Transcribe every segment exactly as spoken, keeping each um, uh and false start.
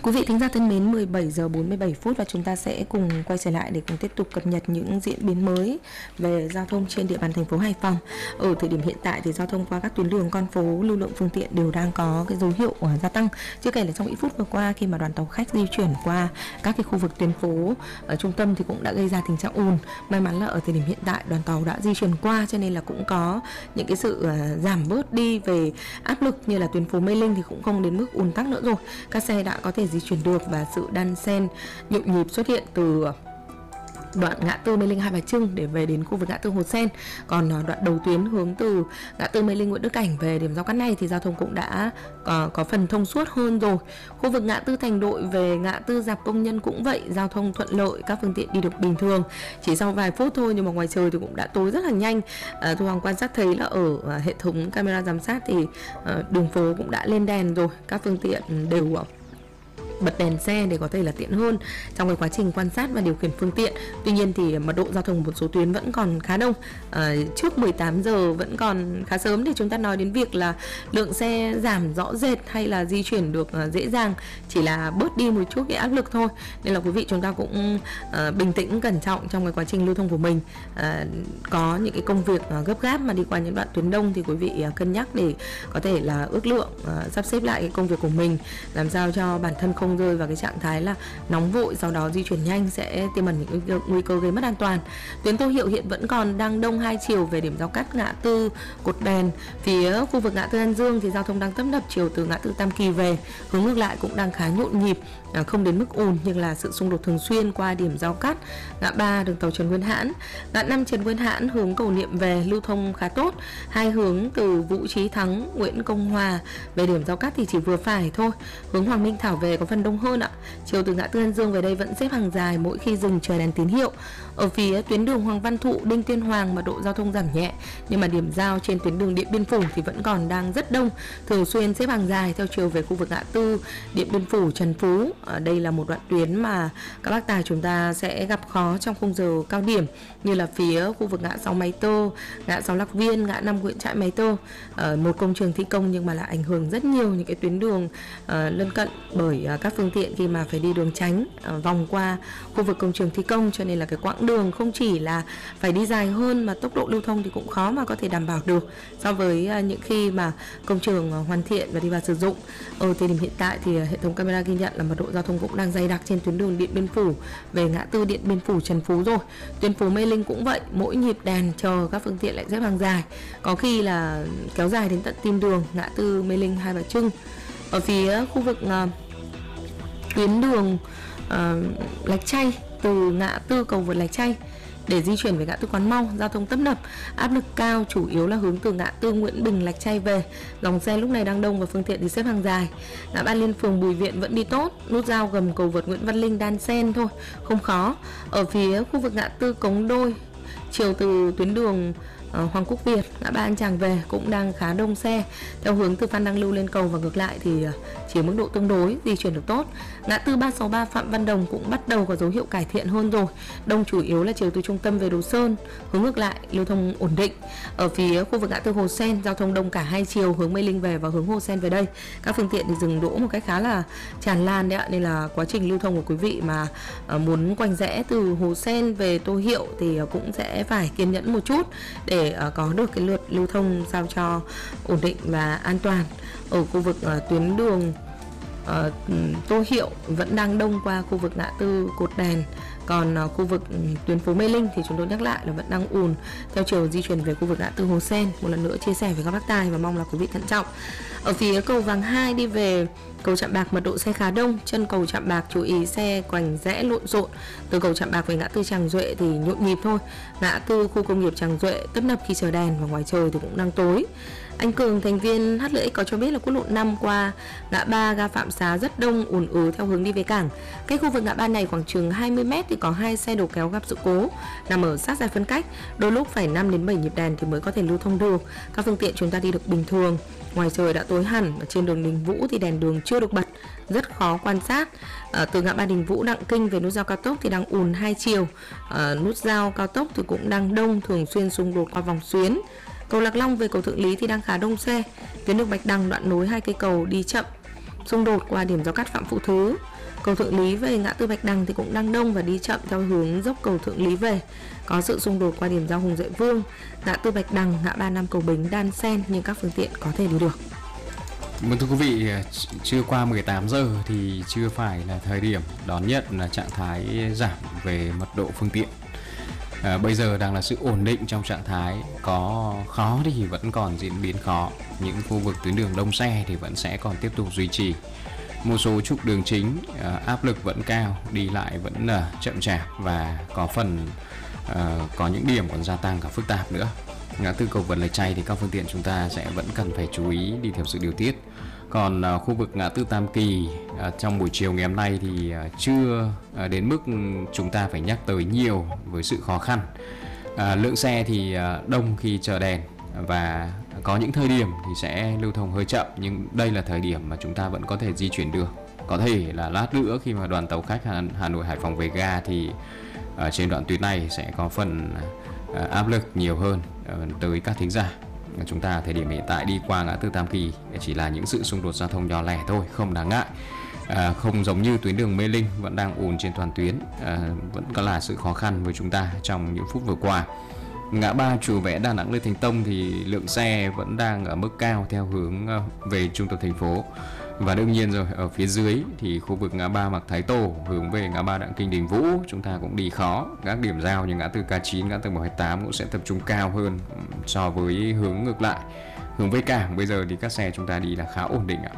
Quý vị thính giả thân mến, mười bảy giờ bốn mươi bảy phút và chúng ta sẽ cùng quay trở lại để cùng tiếp tục cập nhật những diễn biến mới về giao thông trên địa bàn thành phố Hải Phòng. Ở thời điểm hiện tại thì giao thông qua các tuyến đường con phố, lưu lượng phương tiện đều đang có cái dấu hiệu gia tăng. Chưa kể là trong ít phút vừa qua khi mà đoàn tàu khách di chuyển qua các cái khu vực tuyến phố ở trung tâm thì cũng đã gây ra tình trạng ùn. May mắn là ở thời điểm hiện tại đoàn tàu đã di chuyển qua cho nên là cũng có những cái sự giảm bớt đi về áp lực, như là tuyến phố Mê Linh thì cũng không đến mức ùn tắc nữa rồi. Các xe đã có thể di chuyển được và sự đan xen nhộn nhịp xuất hiện từ đoạn ngã tư Mê Linh Hai Bà Trưng để về đến khu vực ngã tư Hồ Sen. Còn đoạn đầu tuyến hướng từ ngã tư Mê Linh Nguyễn Đức Cảnh về điểm giao cắt này thì giao thông cũng đã có, có phần thông suốt hơn rồi. Khu vực ngã tư Thành Đội về ngã tư Rạp Công Nhân cũng vậy, giao thông thuận lợi, các phương tiện đi được bình thường. Chỉ sau vài phút thôi nhưng mà ngoài trời thì cũng đã tối rất là nhanh. à, Thu Hoàng quan sát thấy là ở à, hệ thống camera giám sát thì à, đường phố cũng đã lên đèn rồi, các phương tiện đều à, bật đèn xe để có thể là tiện hơn trong cái quá trình quan sát và điều khiển phương tiện. Tuy nhiên thì mật độ giao thông một số tuyến vẫn còn khá đông. à, Trước mười tám giờ vẫn còn khá sớm để chúng ta nói đến việc là lượng xe giảm rõ rệt hay là di chuyển được uh, dễ dàng, chỉ là bớt đi một chút cái áp lực thôi. Nên là quý vị chúng ta cũng uh, bình tĩnh, cẩn trọng trong cái quá trình lưu thông của mình. uh, Có những cái công việc uh, gấp gáp mà đi qua những đoạn tuyến đông thì quý vị uh, cân nhắc để có thể là ước lượng, uh, sắp xếp lại cái công việc của mình, làm sao cho bản thân không rơi vào cái trạng thái là nóng vội sau đó di chuyển nhanh sẽ tiềm ẩn những nguy cơ gây mất an toàn. Tuyến Tô Hiệu hiện vẫn còn đang đông hai chiều về điểm giao cắt ngã tư Cột Đèn. Phía khu vực ngã tư An Dương thì giao thông đang tấp nập chiều từ ngã tư Tam Kỳ về, hướng ngược lại cũng đang khá nhộn nhịp, không đến mức ùn nhưng là sự xung đột thường xuyên qua điểm giao cắt ngã ba đường tàu Trần Nguyên Hãn, ngã năm Trần Nguyên Hãn hướng Cầu Niệm về lưu thông khá tốt. Hai hướng từ Vũ Trí Thắng, Nguyễn Công Hòa về điểm giao cắt thì chỉ vừa phải thôi. Hướng Hoàng Minh Thảo về có phần đông hơn ạ. Chiều từ ngã tư An Dương về đây vẫn xếp hàng dài mỗi khi dừng chờ đèn tín hiệu. Ở phía tuyến đường Hoàng Văn Thụ, Đinh Tiên Hoàng mật độ giao thông giảm nhẹ, nhưng mà điểm giao trên tuyến đường Điện Biên Phủ thì vẫn còn đang rất đông, thường xuyên xếp hàng dài theo chiều về khu vực ngã tư Điện Biên Phủ, Trần Phú. Ở đây là một đoạn tuyến mà các bác tài chúng ta sẽ gặp khó trong khung giờ cao điểm, như là phía khu vực ngã sáu Máy Tơ, ngã sáu Lạc Viên, ngã năm Nguyễn Trãi Máy Tơ. Ở một công trường thi công nhưng mà là ảnh hưởng rất nhiều những cái tuyến đường uh, lân cận bởi uh, các phương tiện khi mà phải đi đường tránh uh, vòng qua khu vực công trường thi công, cho nên là cái quãng đường không chỉ là phải đi dài hơn mà tốc độ lưu thông thì cũng khó mà có thể đảm bảo được so với uh, những khi mà công trường uh, hoàn thiện và đi vào sử dụng. Ở thời điểm hiện tại thì uh, hệ thống camera ghi nhận là mật độ giao thông cũng đang dày đặc trên tuyến đường Điện Biên Phủ về ngã tư Điện Biên Phủ, Trần Phú rồi. Tuyến phố Mê Linh cũng vậy, mỗi nhịp đèn chờ các phương tiện lại xếp hàng dài, có khi là kéo dài đến tận tim đường ngã tư Mê Linh Hai Bà Trưng. Ở phía khu vực uh, tuyến đường uh, Lạch Tray, từ ngã tư cầu vượt Lạch Tray để di chuyển về ngã tư Quán Mau, giao thông tấp nập, áp lực cao, chủ yếu là hướng từ ngã tư Nguyễn Bình Lạch Tray về. Dòng xe lúc này đang đông và phương tiện thì xếp hàng dài. Ngã ba Liên Phường Bùi Viện vẫn đi tốt, nút giao gầm cầu vượt Nguyễn Văn Linh đan xen thôi, không khó. Ở phía khu vực ngã tư Cống Đôi, chiều từ tuyến đường uh, Hoàng Quốc Việt, ngã ba An Tràng về cũng đang khá đông xe. Theo hướng từ Phan Đăng Lưu lên cầu và ngược lại thì uh, chỉ ở mức độ tương đối, di chuyển được tốt. Ngã tư ba sáu ba Phạm Văn Đồng cũng bắt đầu có dấu hiệu cải thiện hơn rồi. Đông chủ yếu là chiều từ trung tâm về Đồ Sơn, hướng ngược lại lưu thông ổn định. Ở phía khu vực ngã tư Hồ Sen, giao thông đông cả hai chiều, hướng Mê Linh về và hướng Hồ Sen về đây. Các phương tiện thì dừng đỗ một cách khá là tràn lan đấy ạ, nên là quá trình lưu thông của quý vị mà uh, muốn quanh rẽ từ Hồ Sen về Tô Hiệu thì uh, cũng sẽ phải kiên nhẫn một chút để uh, có được cái lượt lưu thông sao cho ổn định và an toàn. Ở khu vực uh, tuyến đường uh, Tô Hiệu vẫn đang đông qua khu vực ngã tư Cột Đèn. Còn uh, khu vực um, tuyến phố Mê Linh thì chúng tôi nhắc lại là vẫn đang ùn theo chiều di chuyển về khu vực ngã tư Hồ Sen. Một lần nữa chia sẻ với các bác tài và mong là quý vị thận trọng. Ở phía cầu Vàng hai đi về cầu Trạm Bạc, mật độ xe khá đông. Chân cầu Trạm Bạc chú ý xe quành rẽ lộn xộn. Từ cầu Trạm Bạc về ngã tư Tràng Duệ thì nhộn nhịp thôi. Ngã tư khu công nghiệp Tràng Duệ tấp nập khi chờ đèn và ngoài trời thì cũng đang tối. Anh Cường, thành viên hát lờ ích có cho biết là quốc lộ năm qua ngã ba ga Phạm Xá rất đông, ùn ứ theo hướng đi về cảng. Cái khu vực ngã ba này khoảng chừng hai mươi mét thì có hai xe đầu kéo gặp sự cố, nằm ở sát giải phân cách, đôi lúc phải năm đến bảy nhịp đèn thì mới có thể lưu thông được. Các phương tiện chúng ta đi được bình thường. Ngoài trời đã tối hẳn, ở trên đường Đình Vũ thì đèn đường chưa được bật, rất khó quan sát. À, từ ngã ba Đình Vũ Đặng Kinh về nút giao cao tốc thì đang ùn hai chiều. À, nút giao cao tốc thì cũng đang đông, thường xuyên xung đột qua vòng xuyến. Cầu Lạc Long về cầu Thượng Lý thì đang khá đông xe. Tuyến đường Bạch Đằng đoạn nối hai cây cầu đi chậm, xung đột qua điểm giao cắt Phạm Phụ Thứ. Cầu Thượng Lý về ngã tư Bạch Đằng thì cũng đang đông và đi chậm theo hướng dốc cầu Thượng Lý về. Có sự xung đột qua điểm giao Hùng Duệ Vương, ngã tư Bạch Đằng, ngã ba Nam Cầu Bính đan xen nhưng các phương tiện có thể đi được. Vâng, thưa quý vị, chưa qua mười tám giờ thì chưa phải là thời điểm đón nhận là trạng thái giảm về mật độ phương tiện. À, bây giờ đang là sự ổn định trong trạng thái, có khó thì vẫn còn diễn biến khó. Những khu vực tuyến đường đông xe thì vẫn sẽ còn tiếp tục duy trì. Một số trục đường chính à, áp lực vẫn cao, đi lại vẫn là chậm chạp và có phần à, có những điểm còn gia tăng cả phức tạp nữa. Ngã tư cầu Vượt Lạch Tray thì các phương tiện chúng ta sẽ vẫn cần phải chú ý đi theo sự điều tiết. Còn à, khu vực ngã tư Tam Kỳ à, trong buổi chiều ngày hôm nay thì à, chưa à, đến mức chúng ta phải nhắc tới nhiều với sự khó khăn. À, lượng xe thì à, đông khi chờ đèn và có những thời điểm thì sẽ lưu thông hơi chậm, nhưng đây là thời điểm mà chúng ta vẫn có thể di chuyển được. Có thể là lát nữa khi mà đoàn tàu khách Hà, Hà Nội Hải Phòng về ga thì à, trên đoạn tuyến này sẽ có phần à, áp lực nhiều hơn à, tới các thính giả. Chúng ta thời điểm hiện tại đi qua ngã tư Tam Kỳ chỉ là những sự xung đột giao thông nhỏ lẻ thôi, không đáng ngại. À, không giống như tuyến đường Mê Linh vẫn đang ùn trên toàn tuyến, à, vẫn có là sự khó khăn với chúng ta trong những phút vừa qua. Ngã ba Chùa Vẽ Đà Nẵng Lê Thánh Tông thì lượng xe vẫn đang ở mức cao theo hướng về trung tâm thành phố. Và đương nhiên rồi, ở phía dưới thì khu vực ngã ba Mạc Thái Tổ hướng về ngã ba Đặng Kinh Đình Vũ chúng ta cũng đi khó. Các điểm giao như ngã tư K chín, ngã tư một hai tám cũng sẽ tập trung cao hơn so với hướng ngược lại. Hướng về cảng bây giờ thì các xe chúng ta đi là khá ổn định ạ.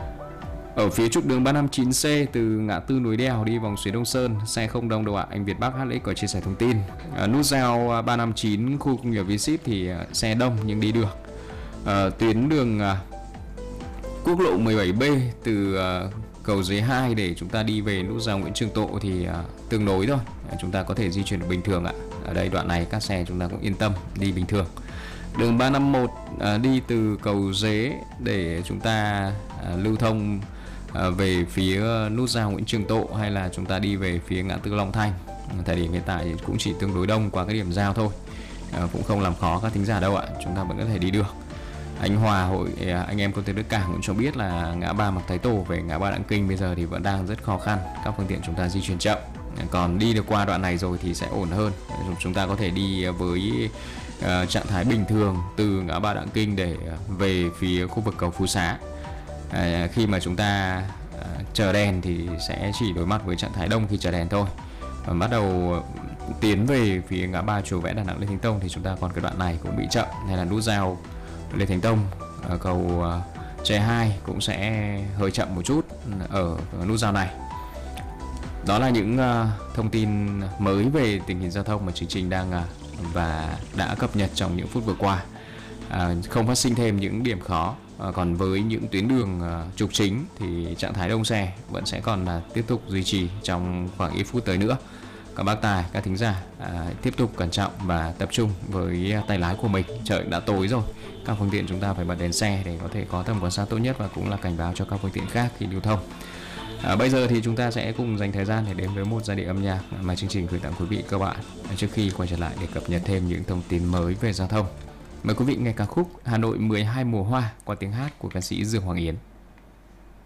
Ở phía trục đường ba năm chín C từ ngã tư Núi Đèo đi vòng xuyến Đông Sơn xe không đông đâu ạ. Anh Việt Bắc hát ích có chia sẻ thông tin. À, nút giao ba năm chín khu công nghiệp V ship thì xe đông nhưng đi được. À, tuyến đường à, quốc lộ mười bảy B từ à, cầu Giấy hai để chúng ta đi về nút giao Nguyễn Trường Tộ thì à, tương đối thôi. À, chúng ta có thể di chuyển được bình thường ạ. Ở đây đoạn này các xe chúng ta cũng yên tâm đi bình thường. Đường ba năm mốt à, đi từ cầu Dế để chúng ta à, lưu thông à, về phía nút giao Nguyễn Trường Tộ hay là chúng ta đi về phía ngã tư Long Thành. Thời điểm hiện tại thì cũng chỉ tương đối đông qua cái điểm giao thôi, à, cũng không làm khó các thính giả đâu ạ, chúng ta vẫn có thể đi được. Anh Hòa, hội anh em container cảng cũng cho biết là ngã ba Mạc Thái Tổ về ngã ba Đặng Kinh bây giờ thì vẫn đang rất khó khăn, các phương tiện chúng ta di chuyển chậm. Còn đi được qua đoạn này rồi thì sẽ ổn hơn, chúng ta có thể đi với uh, trạng thái bình thường từ ngã ba Đặng Kinh để về phía khu vực cầu Phú Xá. À, khi mà chúng ta à, chờ đèn thì sẽ chỉ đối mặt với trạng thái đông khi chờ đèn thôi. Và bắt đầu tiến về phía ngã ba Chùa Vẽ Đà Nẵng Lê Thánh Tông thì chúng ta còn cái đoạn này cũng bị chậm, hay là nút giao Lê Thánh Tông à, cầu à, Tre hai cũng sẽ hơi chậm một chút ở nút giao này. Đó là những uh, thông tin mới về tình hình giao thông mà chương trình đang uh, và đã cập nhật trong những phút vừa qua. À, không phát sinh thêm những điểm khó. À, còn với những tuyến đường uh, trục chính thì trạng thái đông xe vẫn sẽ còn uh, tiếp tục duy trì trong khoảng ít phút tới nữa. Các bác tài, các thính giả uh, tiếp tục cẩn trọng và tập trung với uh, tay lái của mình. Trời đã tối rồi, các phương tiện chúng ta phải bật đèn xe để có thể có tầm quan sát tốt nhất và cũng là cảnh báo cho các phương tiện khác khi lưu thông. À, bây giờ thì chúng ta sẽ cùng dành thời gian để đến với một giai điệu âm nhạc mà chương trình gửi tặng quý vị các bạn trước khi quay trở lại để cập nhật thêm những thông tin mới về giao thông. Mời quý vị nghe ca khúc Hà Nội mười hai mùa hoa qua tiếng hát của ca sĩ Dương Hoàng Yến.